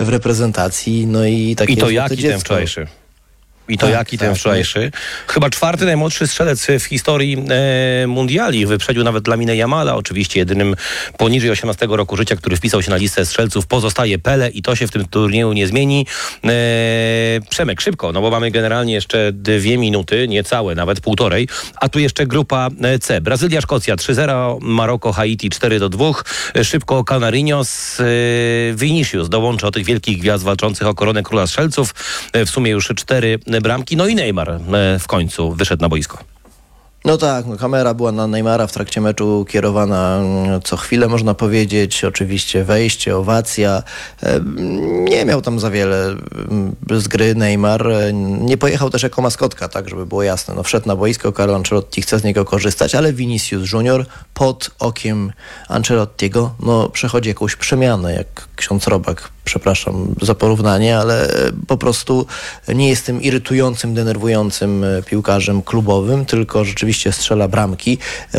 w reprezentacji. No i takie I to jest jaki dziecko. ten wczorajszy? Ten wczorajszy. Chyba czwarty najmłodszy strzelec w historii mundiali. Wyprzedził nawet Laminę Jamala, oczywiście jedynym poniżej 18 roku życia, który wpisał się na listę strzelców. Pozostaje Pele i to się w tym turnieju nie zmieni. Przemek, szybko, no bo mamy generalnie jeszcze 2 minuty, niecałe, nawet 1,5. A tu jeszcze grupa C. Brazylia, Szkocja 3-0, Maroko, Haiti 4-2. Szybko Canarinos, Vinicius dołączy o tych wielkich gwiazd walczących o koronę króla strzelców. W sumie już 4 bramki. No i Neymar w końcu wyszedł na boisko. No tak, kamera była na Neymara w trakcie meczu kierowana co chwilę, można powiedzieć. Oczywiście wejście, owacja. Nie miał tam za wiele z gry Neymar. Nie pojechał też jako maskotka, tak żeby było jasne. No, wszedł na boisko, Carlo Ancelotti chce z niego korzystać, ale Vinicius Junior pod okiem Ancelottiego przechodzi jakąś przemianę, jak ksiądz Robak. Przepraszam za porównanie, ale po prostu nie jest tym irytującym, denerwującym piłkarzem klubowym, tylko rzeczywiście strzela bramki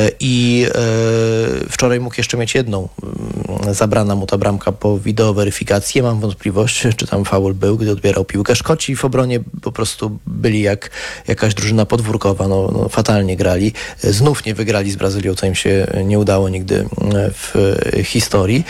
i wczoraj mógł jeszcze mieć jedną. Zabrana mu ta bramka po wideoweryfikacji. Mam wątpliwość, czy tam faul był, gdy odbierał piłkę. Szkoci w obronie po prostu byli jak jakaś drużyna podwórkowa. Fatalnie grali. Znów nie wygrali z Brazylią, co im się nie udało nigdy w historii.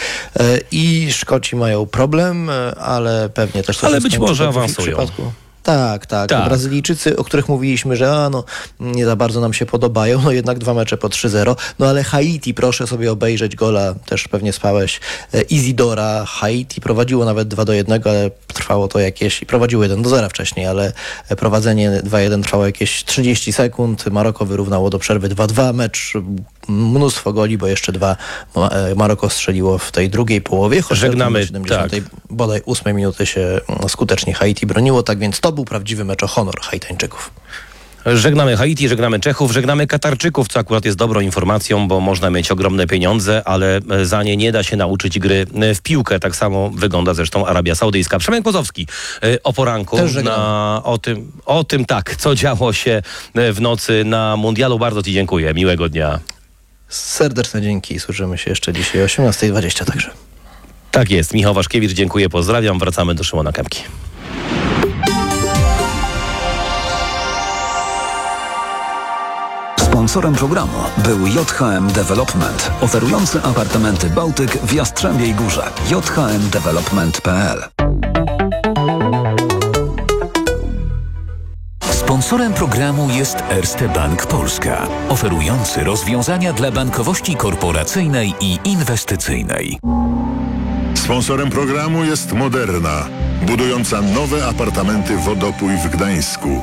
I Szkoci mają problem, ale pewnie też coś. Ale być może awansują. Tak. Brazylijczycy, o których mówiliśmy, że nie za bardzo nam się podobają, jednak 2 mecze po 3-0. Ale Haiti, proszę sobie obejrzeć gola, też pewnie spałeś, Isidora. Haiti prowadziło nawet 2-1, ale trwało to i prowadziło 1-0 wcześniej, ale prowadzenie 2-1 trwało jakieś 30 sekund. Maroko wyrównało do przerwy 2-2. Mecz mnóstwo goli, bo jeszcze 2 Maroko strzeliło w tej drugiej połowie. Żegnamy, w 70. bodaj 8 minuty się skutecznie Haiti broniło, tak więc to był prawdziwy mecz o honor Haitańczyków. Żegnamy Haiti, żegnamy Czechów, żegnamy Katarczyków, co akurat jest dobrą informacją, bo można mieć ogromne pieniądze, ale za nie nie da się nauczyć gry w piłkę. Tak samo wygląda zresztą Arabia Saudyjska. Przemek Pozowski o poranku o tym, co działo się w nocy na mundialu. Bardzo Ci dziękuję. Miłego dnia. Serdeczne dzięki. Słyszymy się jeszcze dzisiaj o 18:20 także. Tak jest. Michał Waszkiewicz, dziękuję, pozdrawiam. Wracamy do Szymona Kępki. Sponsorem programu był JHM Development, oferujący apartamenty Bałtyk w Jastrzębiej Górze. jhmdevelopment.pl. Sponsorem programu jest Erste Bank Polska, oferujący rozwiązania dla bankowości korporacyjnej i inwestycyjnej. Sponsorem programu jest Moderna, budująca nowe apartamenty Wodopój w Gdańsku.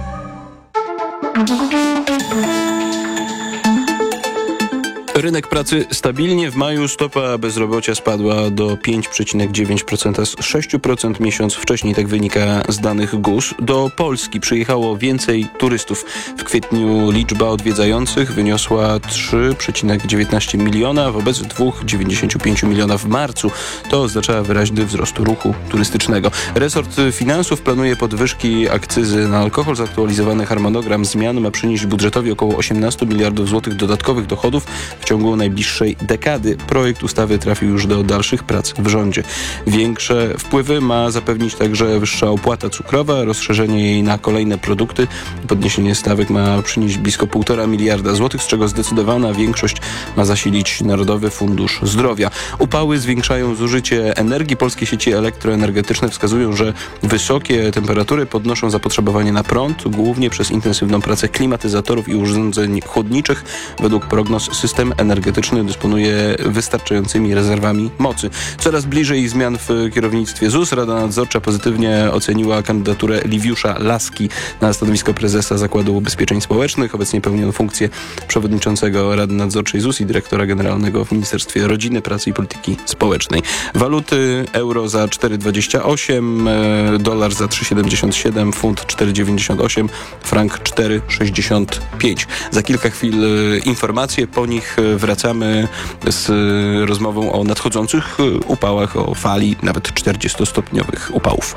Rynek pracy stabilnie. W maju stopa bezrobocia spadła do 5,9% z 6% miesiąc wcześniej, tak wynika z danych GUS. Do Polski przyjechało więcej turystów. W kwietniu liczba odwiedzających wyniosła 3,19 miliona wobec 2,95 miliona w marcu. To oznacza wyraźny wzrost ruchu turystycznego. Resort Finansów planuje podwyżki akcyzy na alkohol. Zaktualizowany harmonogram zmian ma przynieść budżetowi około 18 miliardów złotych dodatkowych dochodów w ciągu najbliższej dekady. Projekt ustawy trafił już do dalszych prac w rządzie. Większe wpływy ma zapewnić także wyższa opłata cukrowa, rozszerzenie jej na kolejne produkty. Podniesienie stawek ma przynieść blisko 1,5 miliarda złotych, z czego zdecydowana większość ma zasilić Narodowy Fundusz Zdrowia. Upały zwiększają zużycie energii. Polskie sieci elektroenergetyczne wskazują, że wysokie temperatury podnoszą zapotrzebowanie na prąd, głównie przez intensywną pracę klimatyzatorów i urządzeń chłodniczych. Według prognoz system energetyczny dysponuje wystarczającymi rezerwami mocy. Coraz bliżej zmian w kierownictwie ZUS. Rada Nadzorcza pozytywnie oceniła kandydaturę Liwiusza Laski na stanowisko prezesa Zakładu Ubezpieczeń Społecznych. Obecnie pełni on funkcję przewodniczącego Rady Nadzorczej ZUS i dyrektora generalnego w Ministerstwie Rodziny, Pracy i Polityki Społecznej. Waluty: euro za 4,28, dolar za 3,77, funt 4,98, frank 4,65. Za kilka chwil informacje, po nich wracamy z rozmową o nadchodzących upałach, o fali nawet 40-stopniowych upałów.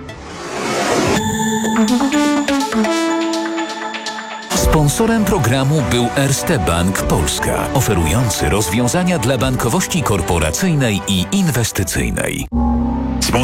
Sponsorem programu był Erste Bank Polska, oferujący rozwiązania dla bankowości korporacyjnej i inwestycyjnej.